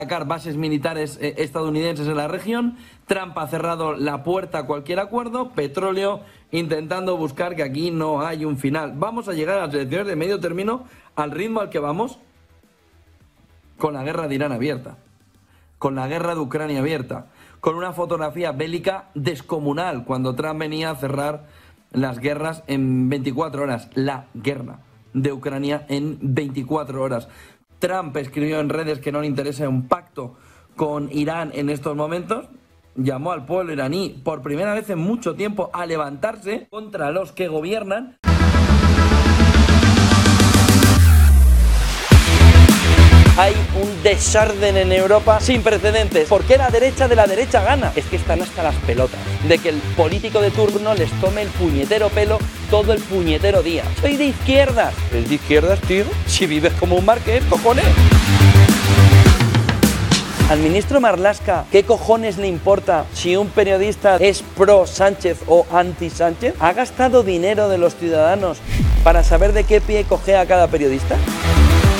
Atacar bases militares estadounidenses en la región. Trump ha cerrado la puerta a cualquier acuerdo. Petróleo intentando buscar que aquí no hay un final. Vamos a llegar a las elecciones de medio término al ritmo al que vamos, con la guerra de Irán abierta, con la guerra de Ucrania abierta, con una fotografía bélica descomunal cuando Trump venía a cerrar las guerras en 24 horas. La guerra de Ucrania en 24 horas. Trump escribió en redes que no le interesa un pacto con Irán en estos momentos. Llamó al pueblo iraní por primera vez en mucho tiempo a levantarse contra los que gobiernan. Hay un desorden en Europa sin precedentes. ¿Por qué la derecha de la derecha gana? Es que están hasta las pelotas de que el político de turno les tome el puñetero pelo todo el puñetero día. Soy de izquierdas. ¿Es de izquierdas, tío? Si vives como un marqués, cojones. Al ministro Marlaska, ¿qué cojones le importa si un periodista es pro Sánchez o anti Sánchez? ¿Ha gastado dinero de los ciudadanos para saber de qué pie cojea cada periodista?